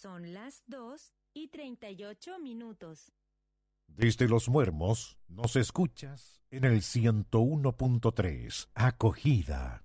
Son las 2:38. Desde Los Muermos nos escuchas en el 101.3. Acogida.